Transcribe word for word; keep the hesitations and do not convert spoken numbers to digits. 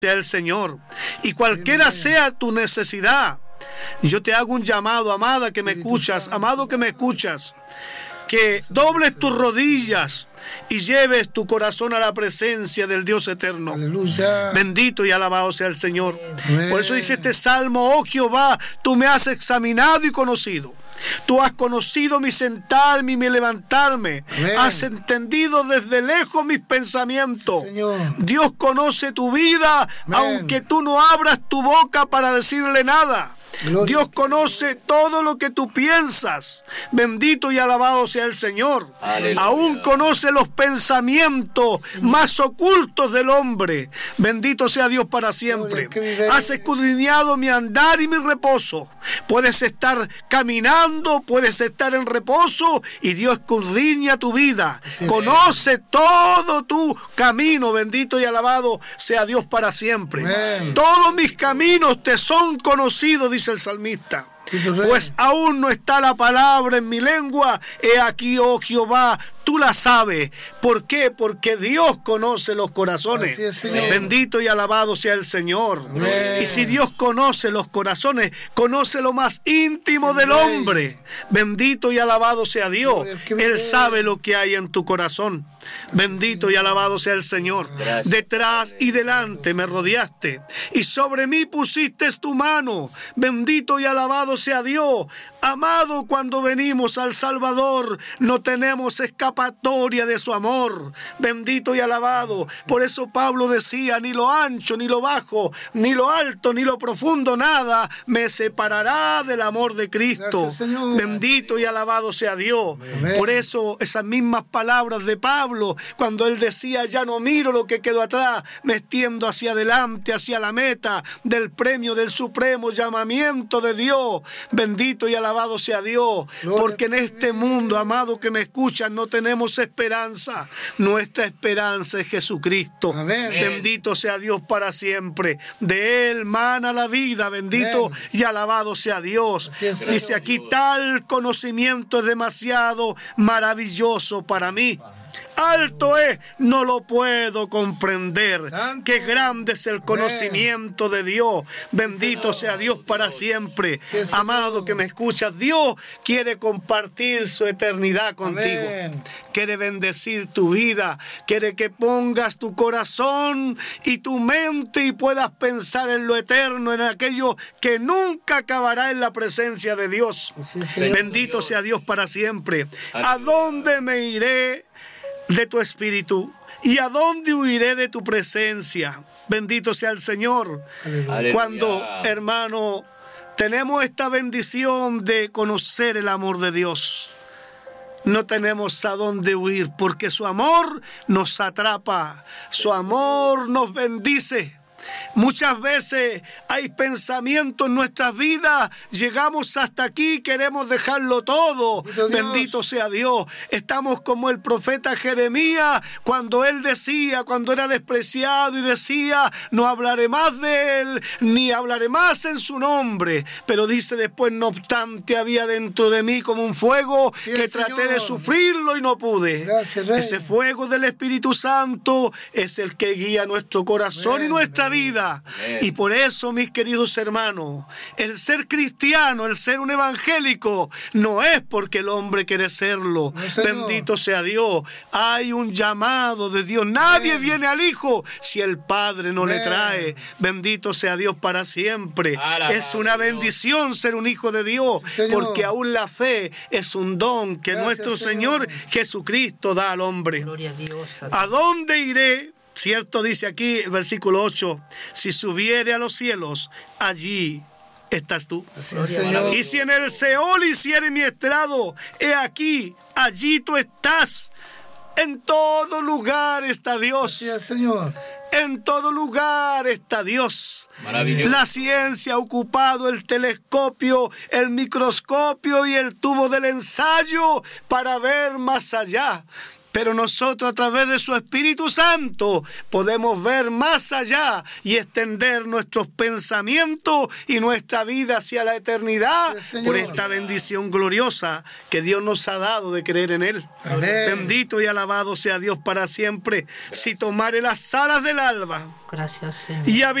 sea el Señor. Y cualquiera sea tu necesidad, yo te hago un llamado, amada que me escuchas, amado que me escuchas, que dobles tus rodillas y lleves tu corazón a la presencia del Dios eterno. Aleluya. Bendito y alabado sea el Señor. Amén. Por eso dice este salmo: oh Jehová, tú me has examinado y conocido. Tú has conocido mi sentarme y mi levantarme. Amén. Has entendido desde lejos mis pensamientos. Señor. Dios conoce tu vida. Amén. Aunque tú no abras tu boca para decirle nada. Gloria. Dios conoce todo lo que tú piensas. Bendito y alabado sea el Señor. Aleluya. Aún conoce los pensamientos más ocultos del hombre. Bendito sea Dios para siempre. Has escudriñado mi andar y mi reposo. Puedes estar caminando, puedes estar en reposo y Dios escudriña tu vida. Sí, conoce sí. todo tu camino. Bendito y alabado sea Dios para siempre. Amén. Todos mis caminos te son conocidos, dice el salmista. Pues aún no está la palabra en mi lengua. He aquí, oh Jehová, tú la sabes. ¿Por qué? Porque Dios conoce los corazones. Así es, Señor. Bendito y alabado sea el Señor. Amén. Y si Dios conoce los corazones, conoce lo más íntimo del hombre. Bendito y alabado sea Dios. Él sabe lo que hay en tu corazón. Bendito y alabado sea el Señor. Gracias. Detrás y delante me rodeaste y sobre mí pusiste tu mano. Bendito y alabado sea Dios. Amado, cuando venimos al Salvador no tenemos escapatoria de su amor. Bendito y alabado. Por eso Pablo decía: ni lo ancho, ni lo bajo, ni lo alto, ni lo profundo, nada me separará del amor de Cristo. Gracias, Señor. Bendito y alabado sea Dios. Amén. Por eso esas mismas palabras de Pablo, cuando él decía: ya no miro lo que quedó atrás, me extiendo hacia adelante, hacia la meta del premio del supremo llamamiento de Dios. Bendito y alabado Alabado sea Dios, porque en este mundo, amado que me escuchan, no tenemos esperanza. Nuestra esperanza es Jesucristo. Amén. Bendito sea Dios para siempre. De Él mana la vida. Bendito Amén. Y alabado sea Dios. Es, dice aquí: tal conocimiento es demasiado maravilloso para mí. Alto es, no lo puedo comprender. Santo. Qué grande es el conocimiento de Dios. Bendito sea Dios para siempre. Sí, amado que me escuchas, Dios quiere compartir su eternidad contigo. Amén. Quiere bendecir tu vida. Quiere que pongas tu corazón y tu mente y puedas pensar en lo eterno, en aquello que nunca acabará en la presencia de Dios. Sí, sí. Bendito Dios. Sea Dios para siempre. ¿A dónde me iré de tu espíritu? ¿Y a dónde huiré de tu presencia? Bendito sea el Señor. Aleluya. Cuando, hermano, tenemos esta bendición de conocer el amor de Dios, no tenemos a dónde huir, porque su amor nos atrapa, su amor nos bendice. Muchas veces hay pensamientos en nuestras vidas, llegamos hasta aquí, queremos dejarlo todo. Bendito, Bendito sea Dios. Estamos como el profeta Jeremías, cuando él decía, cuando era despreciado y decía: no hablaré más de él, ni hablaré más en su nombre. Pero dice después: no obstante, había dentro de mí como un fuego, sí, que traté Señor. De sufrirlo y no pude. Gracias, Rey. Ese fuego del Espíritu Santo es el que guía nuestro corazón Amén. Y nuestra vida. Amén. Y por eso, mis queridos hermanos, el ser cristiano, el ser un evangélico, no es porque el hombre quiere serlo. No, bendito sea Dios. Hay un llamado de Dios. Nadie Amén. Viene al Hijo si el Padre no Amén. Le trae. Bendito sea Dios para siempre. Alabado. Es una bendición ser un hijo de Dios, sí, porque aún la fe es un don que Gracias, nuestro Señor. Señor Jesucristo da al hombre. Gloria a Dios. ¿A dónde iré? Cierto dice aquí el versículo ocho: si subiere a los cielos, allí estás tú. Sí, Señor. Y si en el Seol hiciere mi estrado, he aquí, allí tú estás. En todo lugar está Dios. Sí, Señor. En todo lugar está Dios. La ciencia ha ocupado el telescopio, el microscopio y el tubo del ensayo para ver más allá. Pero nosotros, a través de su Espíritu Santo, podemos ver más allá y extender nuestros pensamientos y nuestra vida hacia la eternidad sí, por esta bendición gloriosa que Dios nos ha dado de creer en Él. Amén. Bendito y alabado sea Dios para siempre. Si tomare las alas del alba. Gracias, Señor. Y